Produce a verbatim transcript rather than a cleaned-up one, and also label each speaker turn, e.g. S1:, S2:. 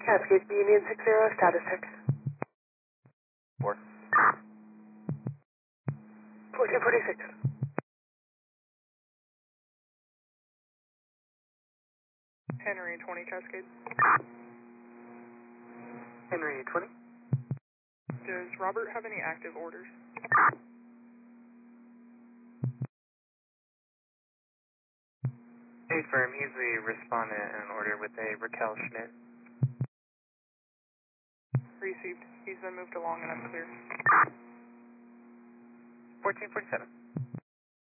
S1: Cascade Union six zero, status check.
S2: Four.
S1: fourteen forty-six.
S3: Henry twenty Cascade.
S1: Henry twenty.
S3: Does Robert have any active orders?
S2: Hey, firm, he's the respondent in an order with a Raquel Schmidt.
S3: Received. He's been moved along and I'm clear.
S2: fourteen forty-seven.